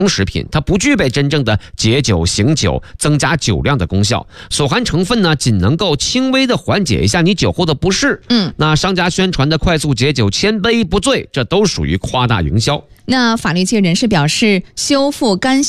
食品，它不具备真正的解酒、醒酒、增加酒量的功效，所含成分呢，仅能够轻微的缓解一下你酒后的不适。那商家宣传的快速解酒、千杯不醉，这都属于夸大营销。 那法律界人士表示，修复肝